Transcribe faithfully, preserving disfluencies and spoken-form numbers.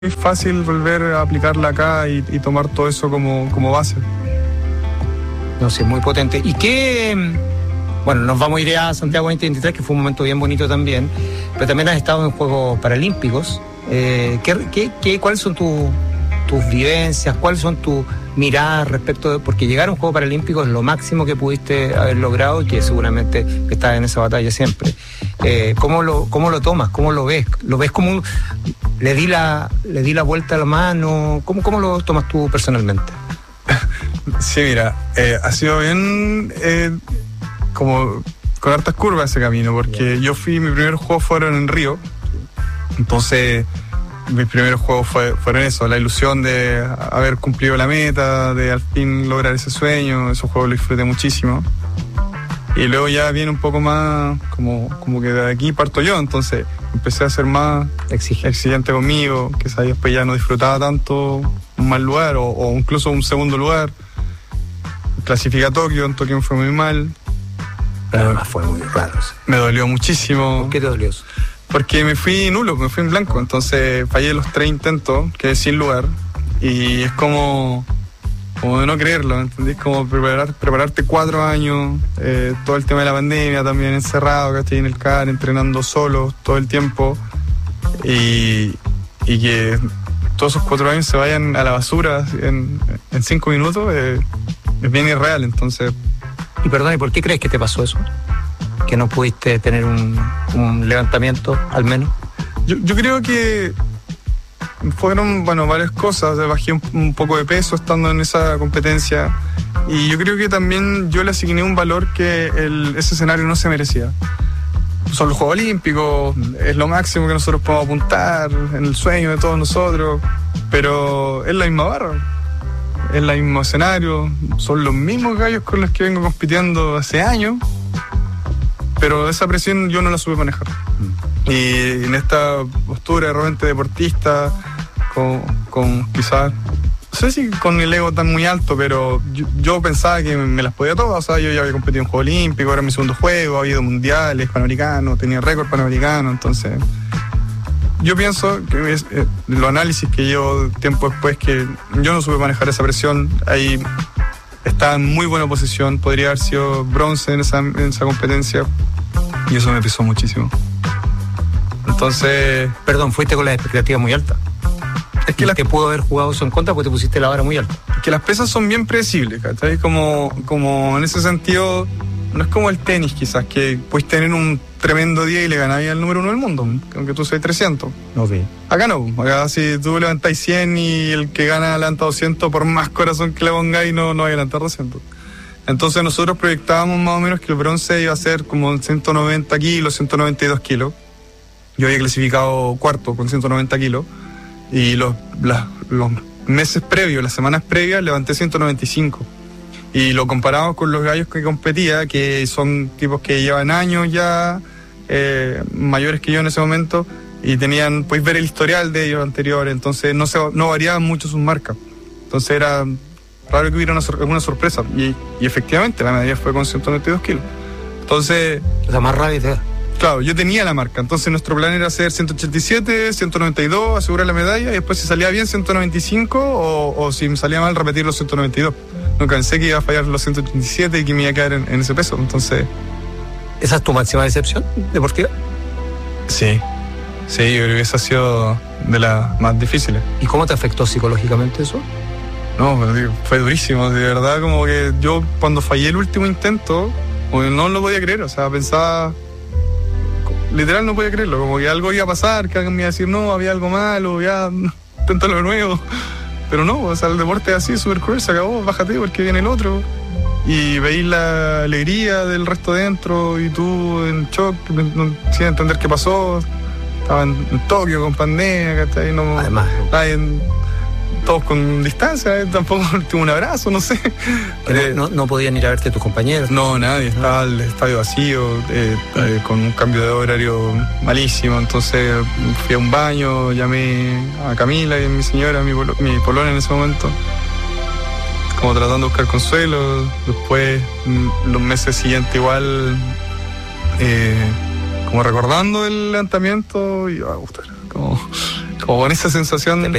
Es fácil volver a aplicarla acá y, y tomar todo eso como, como base. No sé, muy potente. ¿Y qué...? Bueno, nos vamos a ir a Santiago veinte veintitrés, que fue un momento bien bonito también, pero también has estado en Juegos Paralímpicos. Eh, ¿qué, qué, qué, ¿Cuáles son tu, tus vivencias? ¿Cuáles son tus miradas respecto de...? Porque llegar a un Juego Paralímpico es lo máximo que pudiste haber logrado y que seguramente estás en esa batalla siempre. Eh, ¿cómo, lo, ¿Cómo lo tomas? ¿Cómo lo ves? ¿Lo ves como un...? Le di la, le di la vuelta a la mano. ¿Cómo, cómo lo tomas tú personalmente? Sí, mira, eh, ha sido bien eh, como con hartas curvas ese camino, porque yeah. yo fui, mis primeros juegos fueron en Río, entonces mis primeros juegos fue, fueron eso, la ilusión de haber cumplido la meta, de al fin lograr ese sueño. Esos juegos los disfruté muchísimo. Y luego ya viene un poco más, como, como que de aquí parto yo, entonces empecé a ser más exigente, exigente conmigo, que sabía, después ya no disfrutaba tanto un mal lugar o, o incluso un segundo lugar. Clasifiqué a Tokio, en Tokio me fue muy mal. Pero además fue muy raro. ¿Sí? Me dolió muchísimo. ¿Por qué te dolió eso? Porque me fui nulo, me fui en blanco, entonces fallé los tres intentos, quedé sin lugar. Y es como... como de no creerlo, ¿entendés? Como preparar, prepararte cuatro años, eh, todo el tema de la pandemia también encerrado, que estoy en el C A R, entrenando solo todo el tiempo, y, y que todos esos cuatro años se vayan a la basura en, en cinco minutos, eh, es bien irreal, entonces... Y perdón, ¿y por qué crees que te pasó eso? ¿Que no pudiste tener un, un levantamiento, al menos? Yo, yo creo que... fueron, bueno, varias cosas. Bajé un, un poco de peso estando en esa competencia, y yo creo que también yo le asigné un valor que el, ese escenario no se merecía. Son los Juegos Olímpicos, es lo máximo que nosotros podemos apuntar, en el sueño de todos nosotros, pero es la misma barra, es el mismo escenario, son los mismos gallos con los que vengo compitiendo hace años, pero esa presión yo no la supe manejar. Y en esta postura de repente deportista, con, con quizás, no sé si con el ego tan muy alto, pero yo, yo pensaba que me las podía todas. O sea, yo ya había competido en Juegos Olímpicos, era mi segundo juego, había ido mundiales, panamericanos, tenía récord panamericano, entonces yo pienso que es, eh, los análisis que llevo tiempo después, que yo no supe manejar esa presión. Ahí estaba en muy buena posición, podría haber sido bronce en esa, en esa competencia, y eso me pesó muchísimo. Entonces... Perdón, fuiste con la expectativa muy alta. Es que la... te pudo haber jugado eso en contra porque te pusiste la vara muy alta. Es que las pesas son bien predecibles, ¿cachai? Como, como en ese sentido, no es como el tenis quizás, que puedes tener un tremendo día y le ganás al número uno del mundo, aunque tú seas trescientos. Okay. Acá no, acá si tú levantas cien y el que gana levanta doscientos, por más corazón que le pongáis, no, no va a levantar doscientos. Entonces nosotros proyectábamos más o menos que el bronce iba a ser como ciento noventa kilos, ciento noventa y dos kilos. Yo había clasificado cuarto con ciento noventa kilos, y los, las, los meses previos, las semanas previas, levanté ciento noventa y cinco. Y lo comparamos con los gallos que competía, que son tipos que llevan años ya, eh, mayores que yo en ese momento, y tenían, podéis ver el historial de ellos anteriores, entonces no, se, no variaban mucho sus marcas. Entonces era raro que hubiera una, alguna sorpresa. Y, y efectivamente, la medalla fue con ciento noventa y dos kilos. Entonces... O sea, más rabia te da. Claro, yo tenía la marca, entonces nuestro plan era hacer ciento ochenta y siete, ciento noventa y dos, asegurar la medalla, y después si salía bien ciento noventa y cinco, o, o si me salía mal repetir los ciento noventa y dos. Nunca pensé que iba a fallar los ciento ochenta y siete y que me iba a quedar en, en ese peso, entonces... ¿Esa es tu máxima decepción deportiva? Sí, sí, yo creo que esa ha sido de las más difíciles. ¿Y cómo te afectó psicológicamente eso? No, fue durísimo, de verdad, como que yo cuando fallé el último intento, no lo podía creer, o sea, pensaba... Literal no podía creerlo, como que algo iba a pasar, que alguien me iba a decir, no, había algo malo, ya, inténtalo de nuevo. Pero no, o sea, el deporte es así, súper cruel, se acabó, bájate porque viene el otro. Y veis la alegría del resto dentro, y tú en shock, sin entender qué pasó. Estaba en, en Tokio con pandemia, ¿cachai? No, además, en, todos con distancia, ¿eh? Tampoco tuve un abrazo, no sé. Eh, no, no podían ir a verte tus compañeros. No, nadie, estaba el estadio vacío, eh, eh, con un cambio de horario malísimo, entonces fui a un baño, llamé a Camila, y a mi señora, mi, polo, mi polona en ese momento, como tratando de buscar consuelo. Después, los meses siguientes igual, eh, como recordando el levantamiento, y iba a gustar, como... como o con esa sensación